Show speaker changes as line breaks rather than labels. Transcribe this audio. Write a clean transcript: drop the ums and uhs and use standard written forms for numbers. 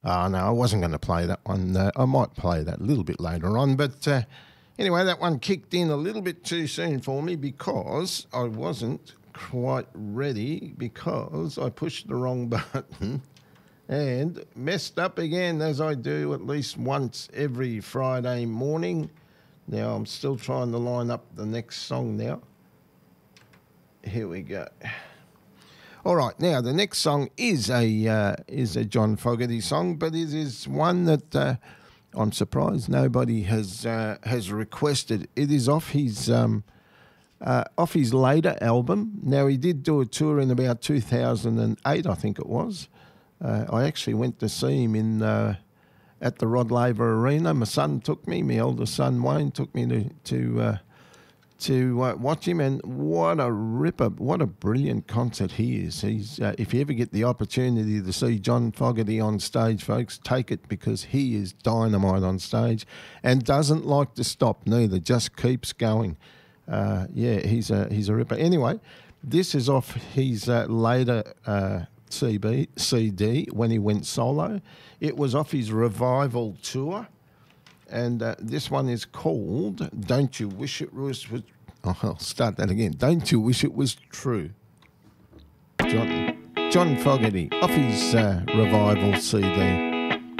Oh, no, I wasn't going to play that one. I might play that a little bit later on. But anyway, that one kicked in a little bit too soon for me because I wasn't quite ready because I pushed the wrong button and messed up again, as I do at least once every Friday morning. Now, I'm still trying to line up the next song now. Here we go. All right, now the next song is a John Fogerty song, but it is one that I'm surprised nobody has requested. It is off his later album. Now he did do a tour in about 2008, I think it was. I actually went to see him at the Rod Laver Arena. My son took me. My eldest son Wayne took me to watch him, and what a ripper, what a brilliant concert he is. He's if you ever get the opportunity to see John Fogerty on stage, folks, take it, because he is dynamite on stage and doesn't like to stop neither, just keeps going. He's a ripper. Anyway, this is off his later CD when he went solo. It was off his Revival tour. And this one is called Don't You Wish It Was... Oh, I'll start that again. Don't You Wish It Was True. John Fogerty, off his Revival CD.